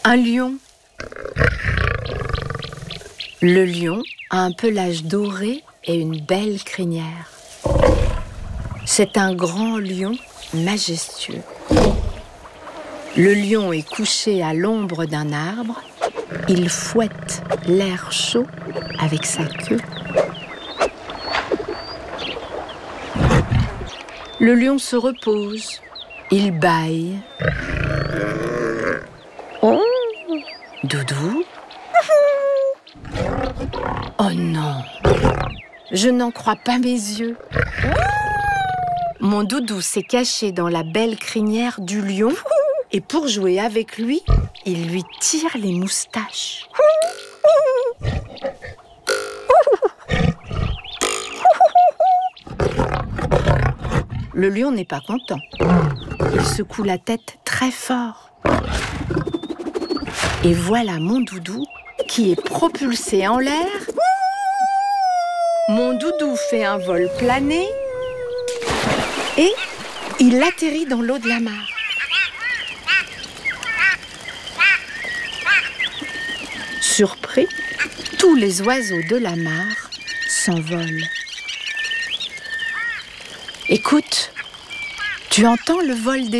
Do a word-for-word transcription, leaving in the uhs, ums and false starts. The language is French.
Un lion. Le lion a un pelage doré et une belle crinière. C'est un grand lion majestueux. Le lion est couché à l'ombre d'un arbre. Il fouette l'air chaud avec sa queue. Le lion se repose. Il bâille. Oh, Doudou? Oh non! Je n'en crois pas mes yeux. Mon Doudou s'est caché dans la belle crinière du lion et pour jouer avec lui, il lui tire les moustaches. Le lion n'est pas content. Il secoue la tête très fort. Et voilà mon Doudou qui est propulsé en l'air. Mon Doudou fait un vol plané et il atterrit dans l'eau de la mare. Surpris, tous les oiseaux de la mare s'envolent. Écoute, tu entends le vol des oiseaux ?